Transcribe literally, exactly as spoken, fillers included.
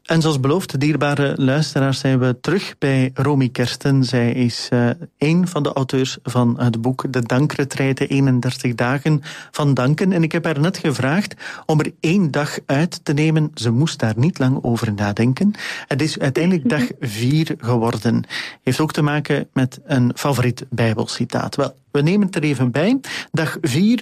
En zoals beloofd, dierbare luisteraars, zijn we terug bij Romy Kersten. Zij is uh, een van de auteurs van het boek De Dankretraite, eenendertig dagen van danken. En ik heb haar net gevraagd om er één dag uit te nemen. Ze moest daar niet lang over nadenken. Het is uiteindelijk dag vier geworden. Heeft ook te maken met een favoriet Bijbelcitaat. Wel, we nemen het er even bij. Dag vier